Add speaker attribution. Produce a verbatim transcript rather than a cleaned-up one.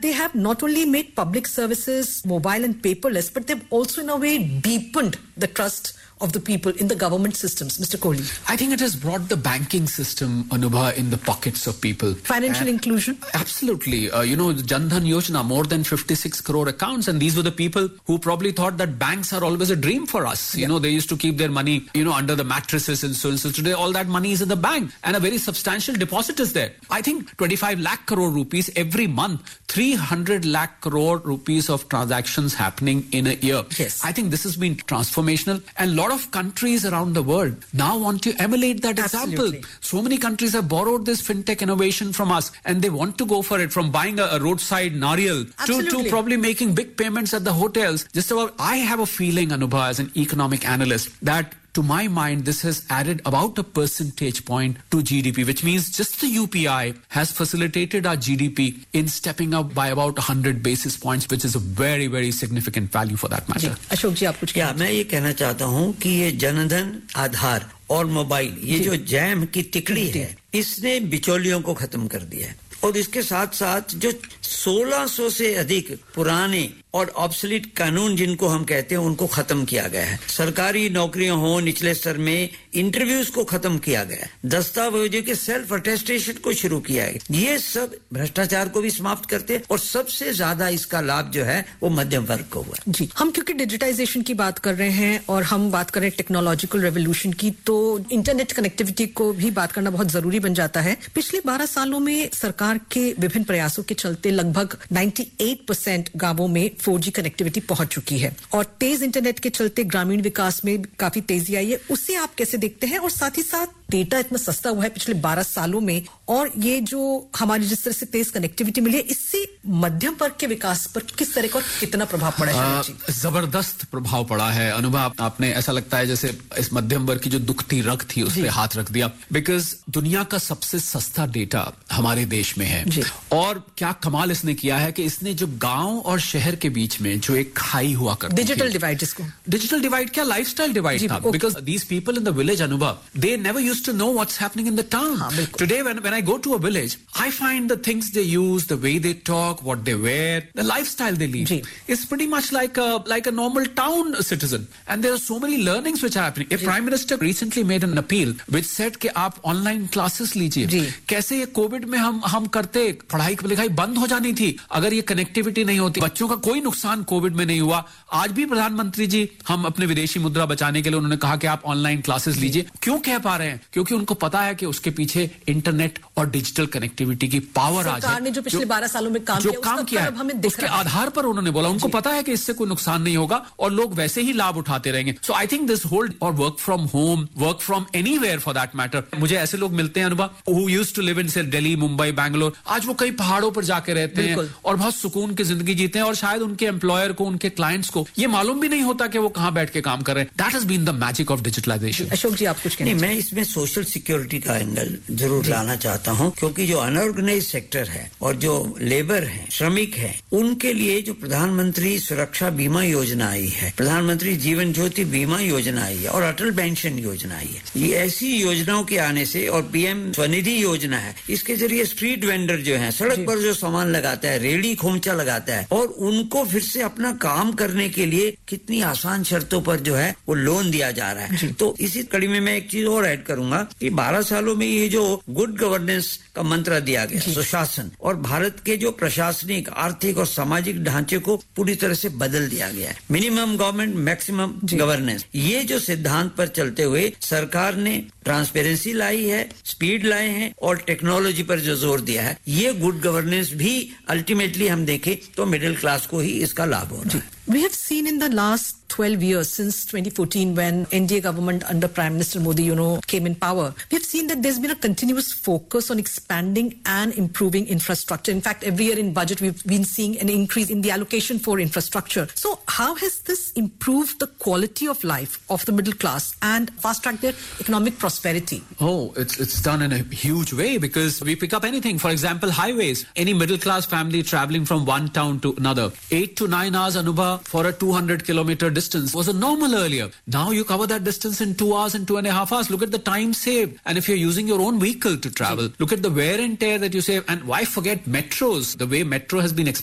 Speaker 1: they have not only made public services mobile and paperless, but they've also in a way deepened the trust of the people in the government systems. Mister Kohli.
Speaker 2: I think it has brought the banking system, Anubha, in the pockets of people.
Speaker 1: Financial and inclusion?
Speaker 2: Absolutely. Uh, you know, Jan Dhan Yojana, more than fifty-six crore accounts, and these were the people who probably thought that banks are always a dream for us. Yeah. You know, they used to keep their money, you know, under the mattresses and so on. So today all that money is in the bank and a very substantial deposit is there. I think twenty-five lakh crore rupees every month, three hundred lakh crore rupees of transactions happening in a year.
Speaker 1: Yes.
Speaker 2: I think this has been transformational, and a lot of countries around the world now want to emulate that
Speaker 1: Absolutely.
Speaker 2: example. So many countries have borrowed this fintech innovation from us, and they want to go for it, from buying a, a roadside nariyal to, to probably making big payments at the hotels. Just about, I have a feeling, Anubha, as an economic analyst, that to my mind, this has added about a percentage point to G D P, which means just the U P I has facilitated our G D P in stepping up by about one hundred basis points, which is a very, very significant value for that matter.
Speaker 1: Ashok ji, आप कुछ
Speaker 3: क्या मैं ये कहना चाहता हूँ कि ये जनधन आधार और मोबाइल, ये जो जैम की तिकड़ी है, इसने बिचौलियों को खत्म कर दिया है। और इसके साथ साथ जो सोलह सौ से अधिक पुराने और ऑब्सोलीट कानून जिनको हम कहते हैं उनको खत्म किया गया है। सरकारी नौकरियां हो निचले स्तर में इंटरव्यूज को खत्म किया गया है। दस्तावेजों के सेल्फ अटेस्टेशन को शुरू किया है। ये सब भ्रष्टाचार को भी समाप्त करते हैं और सबसे ज्यादा इसका लाभ जो है वो मध्यम वर्ग को हुआ।
Speaker 1: जी, हम क्योंकि डिजिटाइजेशन की बात कर रहे हैं और हम बात कर रहे हैं टेक्नोलॉजिकल रेवोल्यूशन की, तो इंटरनेट कनेक्टिविटी को भी बात करना बहुत जरूरी बन जाता है। पिछले बारह सालों में सरकार के विभिन्न प्रयासों के चलते लगभग अट्ठानवे परसेंट गांवों में फोर जी कनेक्टिविटी पहुंच चुकी है और तेज इंटरनेट के चलते ग्रामीण विकास में काफी तेजी आई है। उससे आप कैसे देखते हैं? और साथ ही साथ डेटा इतना सस्ता हुआ है पिछले बारह सालों में, और ये जो हमारी जिस तरह से तेज कनेक्टिविटी मिली है, इससे मध्यम वर्ग के विकास पर किस तरह का कितना प्रभाव पड़ा है?
Speaker 2: जबरदस्त प्रभाव पड़ा है अनुभव। आपने ऐसा लगता है जैसे इस मध्यम वर्ग की जो दुखती रग थी उस पर हाथ रख दिया, बिकॉज दुनिया का सबसे सस्ता डेटा हमारे देश में है। और क्या कमाल इसने किया है कि इसने जो गांव और शहर के बीच में जो एक खाई हुआ करती थी,
Speaker 1: डिजिटल डिवाइड, जिसको
Speaker 2: डिजिटल डिवाइड क्या लाइफस्टाइल डिवाइड था, because these people in the village अनुभव, they never used to know what's happening in the town. Today when when I go to a village, I find the things they use, the way they talk, what they where, the lifestyle they lead is pretty much like a like a normal town citizen, and there are so many learnings which are happening. A prime minister recently made an appeal which said कि आप online classes लीजिए। कैसे ये Covid में हम हम करते, पढ़ाई लिखाई बंद हो जानी थी अगर ये कनेक्टिविटी नहीं होती। बच्चों का कोई नुकसान कोविड में नहीं हुआ। आज भी प्रधानमंत्री जी हम अपने विदेशी मुद्रा बचाने के लिए उन्होंने कहा कि आप ऑनलाइन क्लासेस लीजिए। क्यों कह पा रहे हैं? क्योंकि उनको पता है कि उसके पीछे इंटरनेट और डिजिटल कनेक्टिविटी की पावर आज है।
Speaker 1: ने जो पिछले बारह सालों में काम
Speaker 2: जो
Speaker 1: किया,
Speaker 2: काम किया है उसके आधार पर उन्होंने बोला, उनको पता है कि इससे कोई नुकसान नहीं होगा और लोग वैसे ही लाभ उठाते रहेंगे। सो आई थिंक दिस होल्ड और work from home, work from anywhere for that matter. मुझे ऐसे लोग मिलते हैं अनुभव who used to live in से दिल्ली, मुंबई, बैंगलोर, आज वो कई पहाड़ों पर जाके रहते हैं और बहुत सुकून की जिंदगी जीते हैं और शायद उनके एम्प्लॉयर को, उनके क्लाइंट्स को ये मालूम भी नहीं होता कि वो कहां बैठ के काम कर रहे हैं। That has been the magic of digitalisation.
Speaker 1: Ashok जी, आप कुछ कहना?
Speaker 3: नहीं, मैं इसमें सोशल सिक्योरिटी का एंगल जरूर लाना चाहता हूं, क्योंकि जो अनऑर्गेनाइज सेक्टर है और जो लेबर है, श्रमिक है, उनके लिए जो प्रधानमंत्री सुरक्षा बीमा योजना आई है, प्रधानमंत्री जीवन ज्योति बीमा योजना आई है और अटल पेंशन योजना आई है, ये ऐसी योजनाओं के आने से, और पीएम स्वनिधि योजना है, इसके जरिए स्ट्रीट वेंडर जो है, सड़क पर जो सामान लगाता है, रेडी खोमचा लगाता है, और उनको फिर से अपना काम करने के लिए कितनी आसान शर्तों पर जो है वो लोन दिया जा रहा है। तो इसी कड़ी में मैं एक चीज और ऐड करूंगा कि बारह सालों में ये जो गुड गवर्नेंस का मंत्र दिया गया, सुशासन, और भारत के जो प्रशासनिक, आर्थिक और सामाजिक ढांचे को पूरी तरह से बदल दिया गया है। मिनिमम गवर्नमेंट, मैक्सिमम गवर्नेंस, ये जो सिद्धांत पर चलते हुए सरकार ने ट्रांसपेरेंसी लाई है, स्पीड लाए हैं और टेक्नोलॉजी पर जो जोर दिया है, ये गुड गवर्नेंस भी अल्टीमेटली हम देखें तो मिडिल क्लास को ही इसका लाभ हो रहा है।
Speaker 1: We have seen in the last twelve years, since twenty fourteen, when N D A government under Prime Minister Modi, you know, came in power, we have seen that there's been a continuous focus on expanding and improving infrastructure. In fact, every year in budget, we've been seeing an increase in the allocation for infrastructure. So how has this improved the quality of life of the middle class and fast-tracked their economic prosperity?
Speaker 2: Oh, it's it's done in a huge way, because we pick up anything. For example, highways. Any middle-class family traveling from one town to another, eight to nine hours, Anubha, for a two hundred kilometer distance was a normal earlier. Now you cover that distance in two hours and two and a half hours. Look at the time saved. And if you're using your own vehicle to travel, look at the wear and tear that you save. And why forget metros? The way metro has been expanded